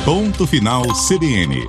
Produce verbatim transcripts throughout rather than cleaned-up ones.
Ponto Final C B N.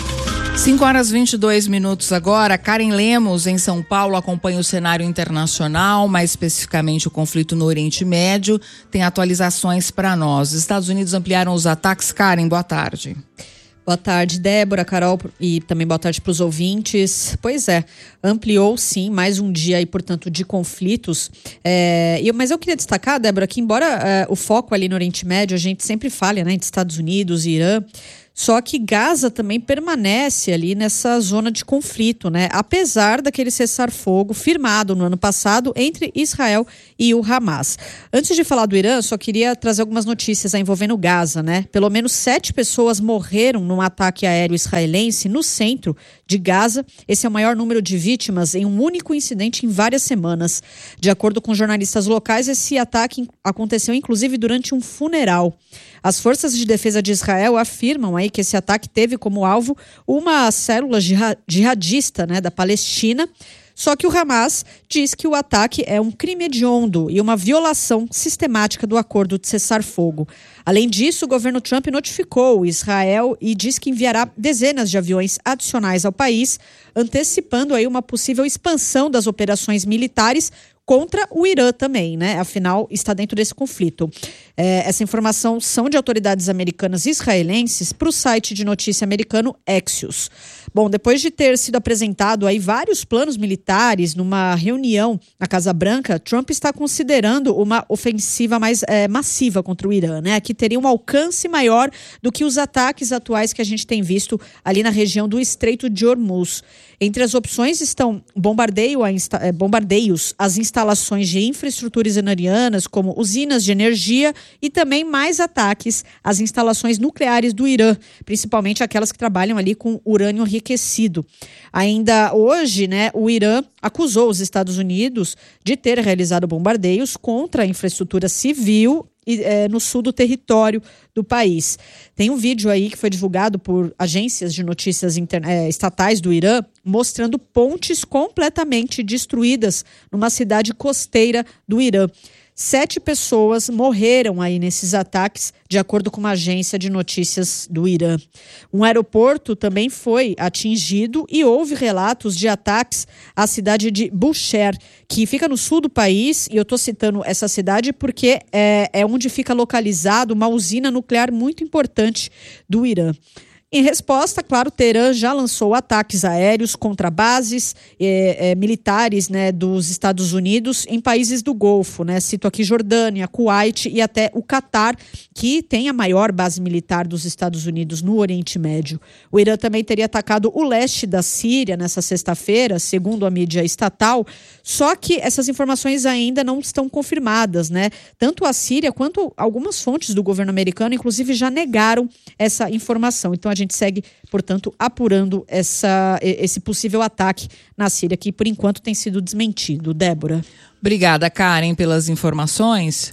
cinco horas e vinte e dois minutos agora. Karen Lemos, em São Paulo, acompanha o cenário internacional, mais especificamente o conflito no Oriente Médio. Tem atualizações para nós. Os Estados Unidos ampliaram os ataques. Karen, boa tarde. Boa tarde, Débora, Carol, e também boa tarde para os ouvintes. Pois é, ampliou sim mais um dia aí, portanto, de conflitos. É, eu, mas eu queria destacar, Débora, que embora é, o foco ali no Oriente Médio, a gente sempre fala, né, de Estados Unidos e Irã, só que Gaza também permanece ali nessa zona de conflito, né? Apesar daquele cessar-fogo firmado no ano passado entre Israel e o Hamas. Antes de falar do Irã, só queria trazer algumas notícias aí envolvendo Gaza, né? Pelo menos sete pessoas morreram num ataque aéreo israelense no centro de Gaza. Esse é o maior número de vítimas em um único incidente em várias semanas. De acordo com jornalistas locais, esse ataque aconteceu inclusive durante um funeral. As forças de defesa de Israel afirmam aí que esse ataque teve como alvo uma célula jihadista, né, da Palestina. Só que o Hamas diz que o ataque é um crime hediondo e uma violação sistemática do acordo de cessar-fogo. Além disso, o governo Trump notificou Israel e diz que enviará dezenas de aviões adicionais ao país, antecipando aí uma possível expansão das operações militares contra o Irã também, né? Afinal, está dentro desse conflito. É, essa informação são de autoridades americanas e israelenses para o site de notícia americano Axios. Bom, depois de ter sido apresentado aí vários planos militares numa reunião na Casa Branca, Trump está considerando uma ofensiva mais é, massiva contra o Irã, né? Que teria um alcance maior do que os ataques atuais que a gente tem visto ali na região do Estreito de Hormuz. Entre as opções estão bombardeio a insta- é, bombardeios às instalações de infraestruturas iranianas, como usinas de energia, e também mais ataques às instalações nucleares do Irã, principalmente aquelas que trabalham ali com urânio enriquecido. Ainda hoje, né, o Irã acusou os Estados Unidos de ter realizado bombardeios contra a infraestrutura civil e, é, no sul do território do país. Tem um vídeo aí que foi divulgado por agências de notícias interna- é, estatais do Irã, mostrando pontes completamente destruídas numa cidade costeira do Irã. Sete pessoas morreram aí nesses ataques, de acordo com uma agência de notícias do Irã. Um aeroporto também foi atingido e houve relatos de ataques à cidade de Bushehr, que fica no sul do país, e eu estou citando essa cidade porque é, é onde fica localizada uma usina nuclear muito importante do Irã. Em resposta, claro, Teherã já lançou ataques aéreos contra bases eh, eh, militares, né, dos Estados Unidos em países do Golfo, né? Cito aqui Jordânia, Kuwait e até o Catar, que tem a maior base militar dos Estados Unidos no Oriente Médio. O Irã também teria atacado o leste da Síria nessa sexta-feira, segundo a mídia estatal, só que essas informações ainda não estão confirmadas, né? Tanto a Síria quanto algumas fontes do governo americano, inclusive, já negaram essa informação. Então, a gente segue, portanto, apurando essa, esse possível ataque na Síria, que por enquanto tem sido desmentido. Débora. Obrigada, Karen, pelas informações.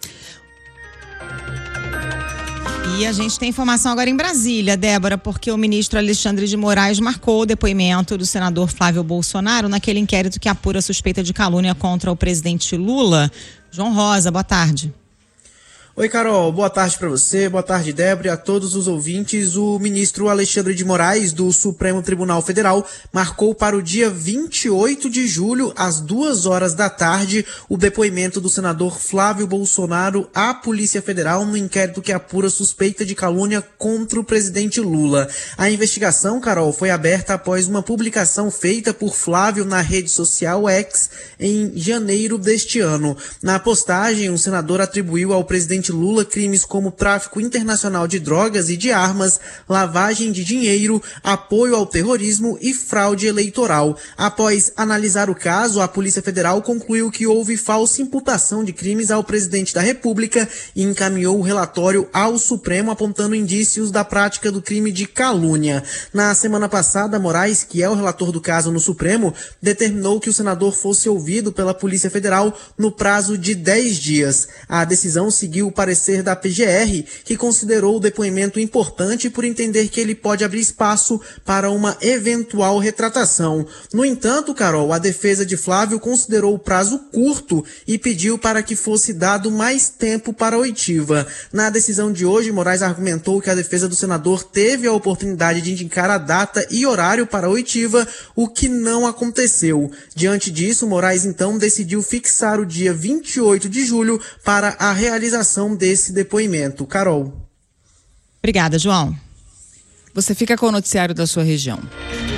E a gente tem informação agora em Brasília, Débora, porque o ministro Alexandre de Moraes marcou o depoimento do senador Flávio Bolsonaro naquele inquérito que apura a suspeita de calúnia contra o presidente Lula. João Rosa, boa tarde. Oi, Carol, boa tarde para você, boa tarde, Débora, e a todos os ouvintes. O ministro Alexandre de Moraes, do Supremo Tribunal Federal, marcou para o dia vinte e oito de julho, às duas horas da tarde, o depoimento do senador Flávio Bolsonaro à Polícia Federal no inquérito que apura suspeita de calúnia contra o presidente Lula. A investigação, Carol, foi aberta após uma publicação feita por Flávio na rede social X em janeiro deste ano. Na postagem, o senador atribuiu ao presidente Lula crimes como tráfico internacional de drogas e de armas, lavagem de dinheiro, apoio ao terrorismo e fraude eleitoral. Após analisar o caso, a Polícia Federal concluiu que houve falsa imputação de crimes ao presidente da República e encaminhou o relatório ao Supremo, apontando indícios da prática do crime de calúnia. Na semana passada, Moraes, que é o relator do caso no Supremo, determinou que o senador fosse ouvido pela Polícia Federal no prazo de dez dias. A decisão seguiu parecer da P G R, que considerou o depoimento importante por entender que ele pode abrir espaço para uma eventual retratação. No entanto, Carol, a defesa de Flávio considerou o prazo curto e pediu para que fosse dado mais tempo para a oitiva. Na decisão de hoje, Moraes argumentou que a defesa do senador teve a oportunidade de indicar a data e horário para a oitiva, o que não aconteceu. Diante disso, Moraes então decidiu fixar o dia vinte e oito de julho para a realização desse depoimento. Carol. Obrigada, João. Você fica com o noticiário da sua região.